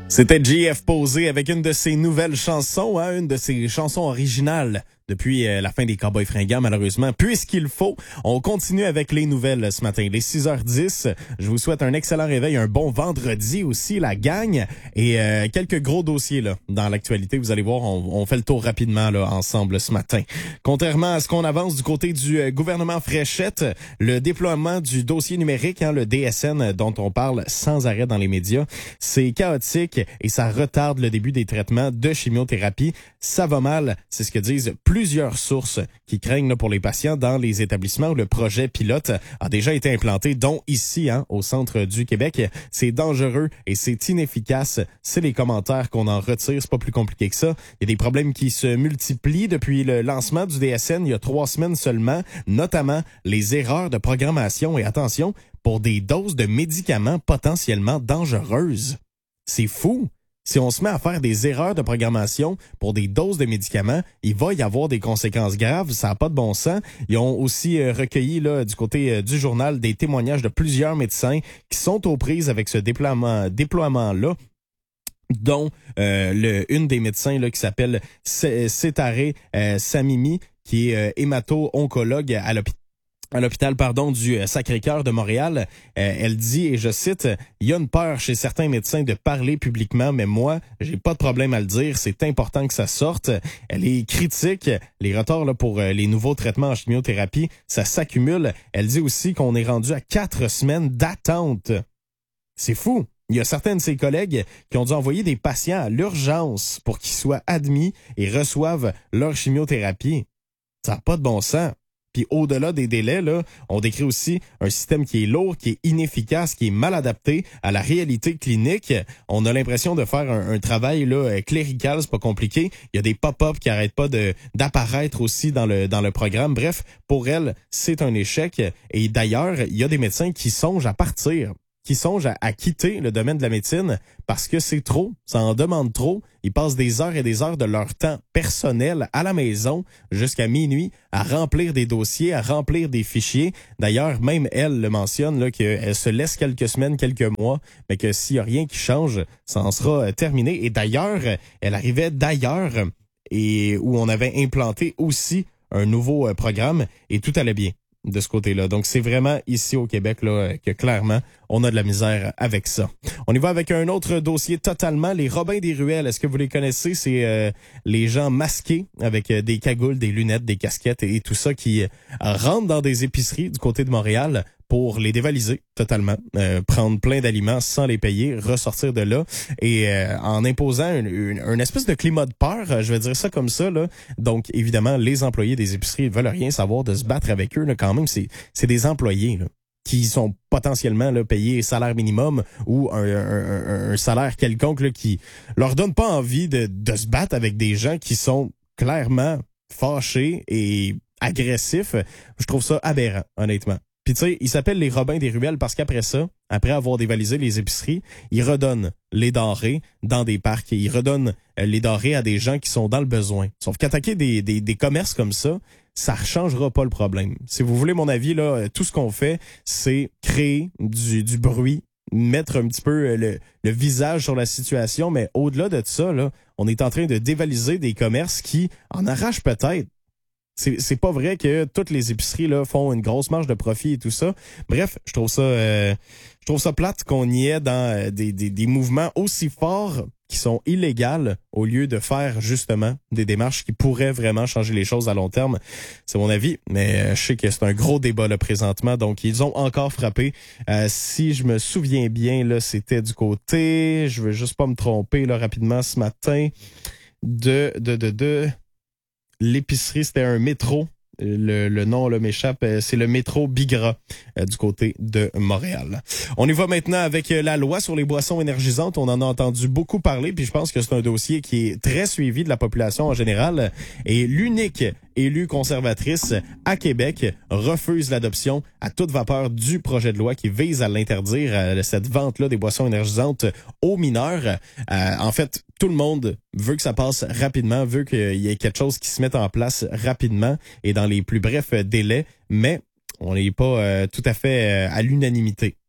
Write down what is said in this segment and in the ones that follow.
C'était JF Posé avec une de ses nouvelles chansons, une de ses chansons originales depuis la fin des Cowboys fringants, malheureusement. Puisqu'il faut, on continue avec les nouvelles ce matin. Les 6h10, je vous souhaite un excellent réveil, un bon vendredi aussi, la gang. Et quelques gros dossiers là dans l'actualité. Vous allez voir, on fait le tour rapidement là ensemble ce matin. Contrairement à ce qu'on avance du côté du gouvernement Fréchette, le déploiement du dossier numérique, le DSN, dont on parle sans arrêt dans les médias, c'est chaotique et ça retarde le début des traitements de chimiothérapie. Ça va mal, c'est ce que disent plusieurs sources qui craignent là, pour les patients dans les établissements où le projet pilote a déjà été implanté, dont ici, au centre du Québec. C'est dangereux et c'est inefficace. C'est les commentaires qu'on en retire. C'est pas plus compliqué que ça. Il y a des problèmes qui se multiplient depuis le lancement du DSN il y a 3 semaines seulement, notamment les erreurs de programmation et attention, pour des doses de médicaments potentiellement dangereuses. C'est fou! Si on se met à faire des erreurs de programmation pour des doses de médicaments, il va y avoir des conséquences graves, ça n'a pas de bon sens. Ils ont aussi recueilli là du côté du journal des témoignages de plusieurs médecins qui sont aux prises avec ce déploiement-là, dont une des médecins là qui s'appelle Setare Samimi, qui est hémato-oncologue à l'hôpital du Sacré-Cœur de Montréal. Elle dit, et je cite, « Il y a une peur chez certains médecins de parler publiquement, mais moi, j'ai pas de problème à le dire. C'est important que ça sorte. » Elle est critique. Les retards là, pour les nouveaux traitements en chimiothérapie, ça s'accumule. Elle dit aussi qu'on est rendu à 4 semaines d'attente. C'est fou. Il y a certains de ses collègues qui ont dû envoyer des patients à l'urgence pour qu'ils soient admis et reçoivent leur chimiothérapie. Ça n'a pas de bon sens. Puis au-delà des délais, là, on décrit aussi un système qui est lourd, qui est inefficace, qui est mal adapté à la réalité clinique. On a l'impression de faire un travail là clérical, c'est pas compliqué. Il y a des pop-up qui arrêtent pas d'apparaître aussi dans le programme. Bref, pour elle, c'est un échec. Et d'ailleurs, il y a des médecins qui songent à partir, qui songent à quitter le domaine de la médecine parce que c'est trop, ça en demande trop. Ils passent des heures et des heures de leur temps personnel à la maison jusqu'à minuit à remplir des dossiers, à remplir des fichiers. D'ailleurs, même elle le mentionne là qu'elle se laisse quelques semaines, quelques mois, mais que s'il y a rien qui change, ça en sera terminé. Et d'ailleurs, elle arrivait d'ailleurs et où on avait implanté aussi un nouveau programme et tout allait bien de ce côté-là. Donc, c'est vraiment ici au Québec là que clairement, on a de la misère avec ça. On y va avec un autre dossier totalement. Les Robins des ruelles, est-ce que vous les connaissez? C'est les gens masqués avec des cagoules, des lunettes, des casquettes et tout ça qui rentrent dans des épiceries du côté de Montréal pour les dévaliser totalement, prendre plein d'aliments sans les payer, ressortir de là et en imposant une espèce de climat de peur, je vais dire ça comme ça là. Donc évidemment, les employés des épiceries ne veulent rien savoir de se battre avec eux là, quand même, c'est des employés là qui sont potentiellement là payés salaire minimum ou un salaire quelconque là, qui leur donne pas envie de se battre avec des gens qui sont clairement fâchés et agressifs. Je trouve ça aberrant, honnêtement. Puis tu sais, ils s'appellent les Robins des ruelles parce qu'après ça, après avoir dévalisé les épiceries, ils redonnent les denrées dans des parcs et ils redonnent les denrées à des gens qui sont dans le besoin. Sauf qu'attaquer des commerces comme ça ne changera pas le problème. Si vous voulez mon avis, là, tout ce qu'on fait, c'est créer du bruit, mettre un petit peu le visage sur la situation, mais au-delà de ça, là, on est en train de dévaliser des commerces qui en arrachent peut-être. C'est pas vrai que toutes les épiceries là font une grosse marge de profit et tout ça. Bref, je trouve ça plate qu'on y ait dans des mouvements aussi forts qui sont illégaux au lieu de faire justement des démarches qui pourraient vraiment changer les choses à long terme. C'est mon avis, mais je sais que c'est un gros débat là présentement. Donc ils ont encore frappé. Si je me souviens bien là, c'était du côté, je veux juste pas me tromper là rapidement ce matin de l'épicerie, c'était un métro. Le nom là m'échappe, c'est le métro Bigra du côté de Montréal. On y va maintenant avec la loi sur les boissons énergisantes. On en a entendu beaucoup parler, puis je pense que c'est un dossier qui est très suivi de la population en général. Et l'unique élue conservatrice à Québec refuse l'adoption à toute vapeur du projet de loi qui vise à l'interdire, cette vente-là des boissons énergisantes aux mineurs. En fait, tout le monde veut que ça passe rapidement, veut qu'il y ait quelque chose qui se mette en place rapidement et dans les plus brefs délais, mais on n'est pas tout à fait à l'unanimité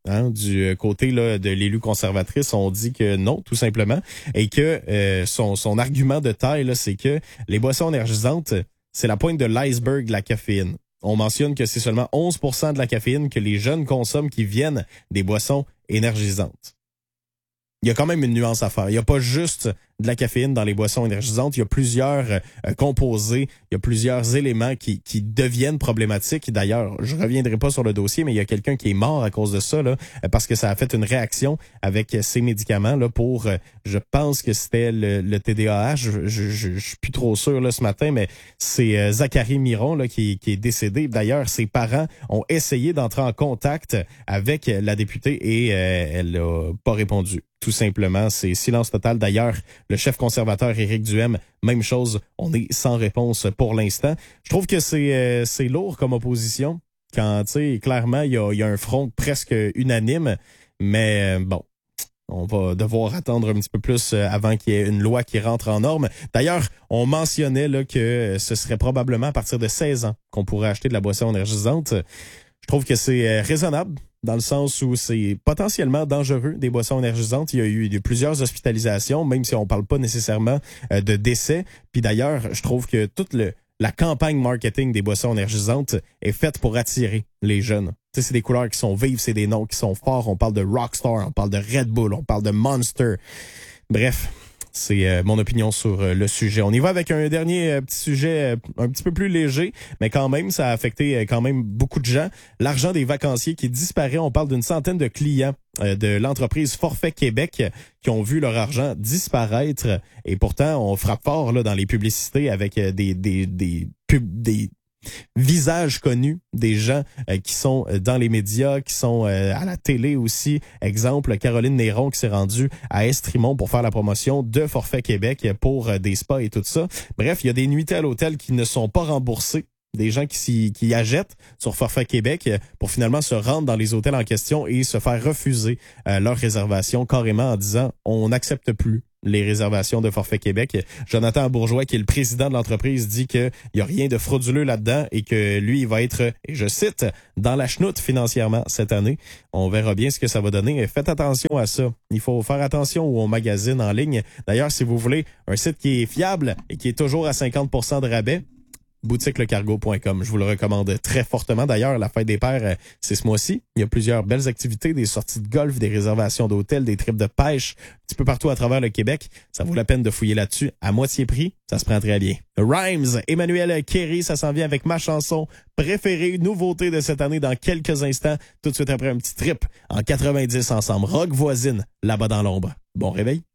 Du côté là, de l'élu conservatrice, on dit que non, tout simplement, et que son argument de taille, là, c'est que les boissons énergisantes, c'est la pointe de l'iceberg de la caféine. On mentionne que c'est seulement 11% de la caféine que les jeunes consomment qui viennent des boissons énergisantes. Il y a quand même une nuance à faire. Il n'y a pas juste de la caféine dans les boissons énergisantes. Il y a plusieurs composés, il y a plusieurs éléments qui deviennent problématiques. D'ailleurs, je reviendrai pas sur le dossier, mais il y a quelqu'un qui est mort à cause de ça, là, parce que ça a fait une réaction avec ces médicaments là pour, je pense que c'était le TDAH. Je suis plus trop sûr là ce matin, mais c'est Zachary Miron là qui est décédé. D'ailleurs, ses parents ont essayé d'entrer en contact avec la députée et elle a pas répondu. Tout simplement, c'est silence total. D'ailleurs, le chef conservateur Éric Duhem, même chose, on est sans réponse pour l'instant. Je trouve que c'est lourd comme opposition quand, tu sais, clairement, il y a un front presque unanime, mais bon, on va devoir attendre un petit peu plus avant qu'il y ait une loi qui rentre en norme. D'ailleurs, on mentionnait là que ce serait probablement à partir de 16 ans qu'on pourrait acheter de la boisson énergisante. Je trouve que c'est raisonnable dans le sens où c'est potentiellement dangereux des boissons énergisantes. Il y a eu plusieurs hospitalisations, même si on parle pas nécessairement de décès. Puis d'ailleurs, je trouve que toute la campagne marketing des boissons énergisantes est faite pour attirer les jeunes. Tu sais, c'est des couleurs qui sont vives, c'est des noms qui sont forts. On parle de Rockstar, on parle de Red Bull, on parle de Monster. Bref. C'est mon opinion sur le sujet. On y va avec un dernier petit sujet un petit peu plus léger, mais quand même, ça a affecté quand même beaucoup de gens. L'argent des vacanciers qui disparaît. On parle d'une centaine de clients de l'entreprise Forfait Québec qui ont vu leur argent disparaître. Et pourtant, on frappe fort là dans les publicités avec des visages connus des gens qui sont dans les médias, qui sont à la télé aussi. Exemple, Caroline Néron qui s'est rendue à Estrimont pour faire la promotion de Forfait Québec pour des spas et tout ça. Bref, il y a des nuitées à l'hôtel qui ne sont pas remboursées. Des gens qui achètent sur Forfait Québec pour finalement se rendre dans les hôtels en question et se faire refuser leur réservation carrément en disant « on n'accepte plus ». Les réservations de Forfait Québec. Jonathan Bourgeois, qui est le président de l'entreprise, dit qu'il n'y a rien de frauduleux là-dedans et que lui, il va être, et je cite, dans la chenoute financièrement cette année. On verra bien ce que ça va donner. Faites attention à ça. Il faut faire attention où on magasine en ligne. D'ailleurs, si vous voulez un site qui est fiable et qui est toujours à 50% de rabais, boutiquelecargo.com. Je vous le recommande très fortement. D'ailleurs, la fête des pères, c'est ce mois-ci. Il y a plusieurs belles activités, des sorties de golf, des réservations d'hôtels, des trips de pêche, un petit peu partout à travers le Québec. Ça vaut la peine de fouiller là-dessus. À moitié prix, ça se prend très bien. Rhymes, Emmanuel Kerry, ça s'en vient avec ma chanson préférée, nouveauté de cette année dans quelques instants. Tout de suite après un petit trip en 90 ensemble. Rock voisine, là-bas dans l'ombre. Bon réveil.